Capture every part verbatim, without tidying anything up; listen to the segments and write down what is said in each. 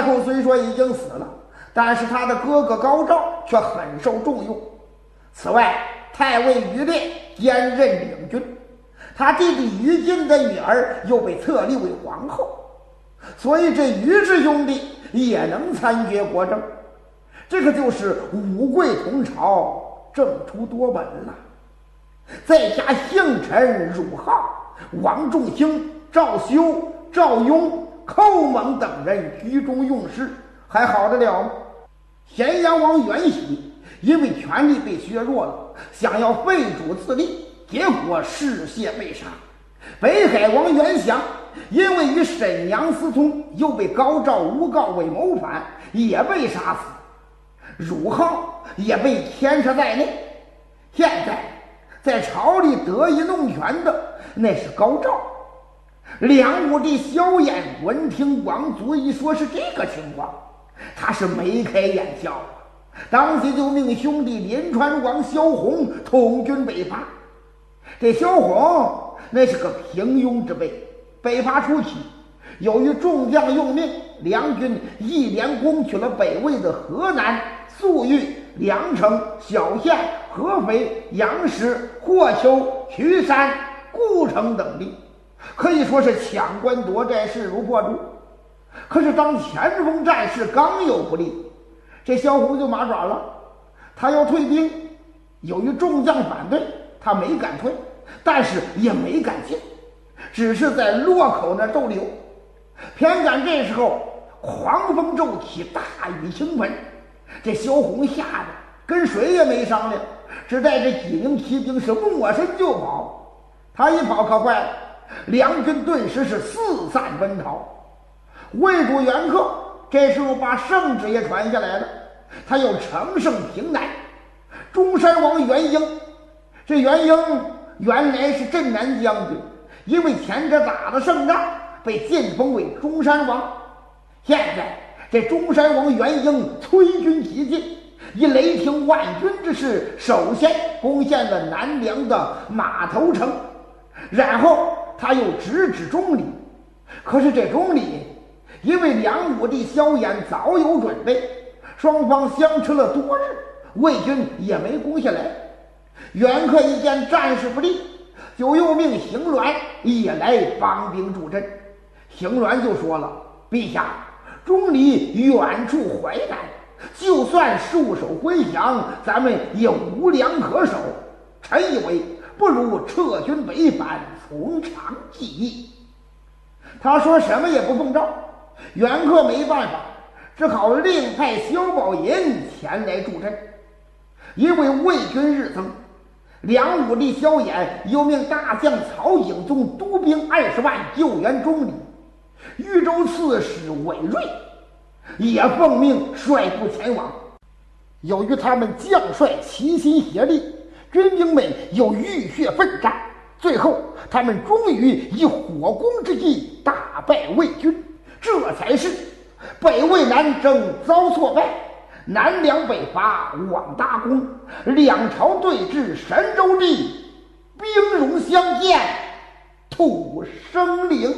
后虽说已经死了，但是他的哥哥高昭却很受重用。此外，太尉于烈兼任领军，他弟弟于禁的女儿又被册立为皇后，所以这于氏兄弟也能参决国政。这个就是五贵同朝，政出多门了。再加姓陈、汝浩、王仲兴、赵修、赵雍、寇猛等人居中用事，还好得了吗？咸阳王元喜因为权力被削弱了，想要废主自立，结果嗜血被杀。北海王元祥因为与沈阳私通，又被高昭诬告为谋反，也被杀死。汝浩也被牵涉在内。现在在朝里得意弄权的那是高昭。梁武帝萧衍闻听王族一说是这个情况，他是眉开眼笑啊，当即就命兄弟临川王萧红统军北伐。这萧红那是个平庸之辈，北伐初期，由于众将用命，梁军一连攻取了北魏的河南、粟裕、梁城、小县、合肥、杨石、霍丘、渠山、故城等地，可以说是抢关夺寨，势如破竹。可是当前锋战事刚有不利，这萧红就麻爪了，他要退兵。由于众将反对，他没敢退，但是也没敢进，只是在洛口那逗留。偏赶这时候狂风骤起，大雨倾盆，这萧红吓得跟谁也没商量，只带着几名骑兵是抹身就跑。他一跑可坏了，梁军顿时是四散奔逃。魏主元恪这时候把圣旨也传下来了，他又乘胜平南。中山王元英，这元英原来是镇南将军，因为前者打了胜仗，被晋封为中山王。现在这中山王元英催军急进，以雷霆万钧之势，首先攻陷了南梁的马头城，然后他又直指钟离。可是这钟离因为梁武帝萧衍早有准备，双方相持了多日，魏军也没攻下来。元恪一见战事不利，就又命邢鸾也来帮兵助阵。邢鸾就说了：陛下，钟离远处淮南，就算束手归降，咱们也无粮可守。臣以为不如撤军北返，从长计议。他说什么也不奉诏，元恪没办法，只好另派萧宝寅前来助阵。因为魏军日增，梁武帝萧衍又命大将曹景宗督兵二十万救援钟离。豫州刺史韦睿也奉命率部前往。由于他们将帅齐心协力，军兵们又浴血奋战，最后他们终于以火攻之计大败魏军，这才是北魏南征遭挫败，南梁北伐望大功，两朝对峙神州地，兵戎相见土生灵。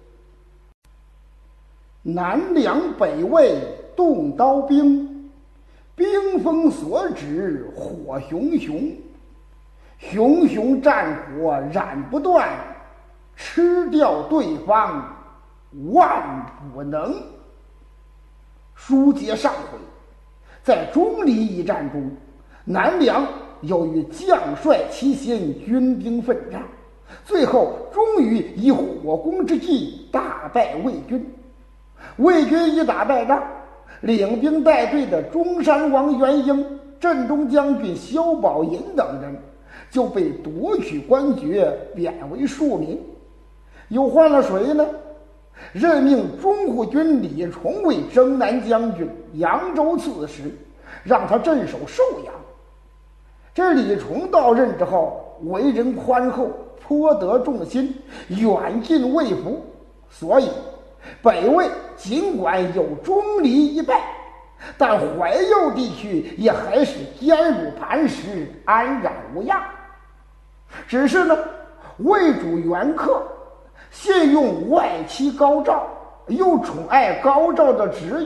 南梁北魏动刀兵，兵锋所指火熊熊，熊熊战火燃不断，吃掉对方万不能。书接上回，在钟离一战中，南梁由于将帅齐心，军兵奋战，最后终于以火攻之计大败魏军。魏军一打败仗，领兵带队的中山王元英、镇东将军萧宝寅等人就被夺取官爵，贬为庶民。又换了谁呢？任命中护军李崇为征南将军、扬州刺史，让他镇守寿阳。这李崇到任之后，为人宽厚，颇得众心，远近魏服，所以北魏尽管有钟离一败，但淮右地区也还是坚如磐石，安然无恙。只是呢，魏主元恪信用外戚高照，又宠爱高照的侄